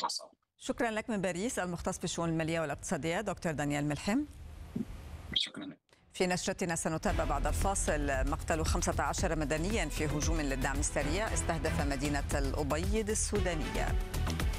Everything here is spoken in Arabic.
تصل. شكرا لك من باريس المختص في الشؤون المالية والاقتصادية دكتور دانيال ملحم. شكرا لك. في نشرتنا سنتابع بعد الفاصل مقتل 15 مدنيا في هجوم للدعم السريع استهدف مدينة الأبيض السودانية.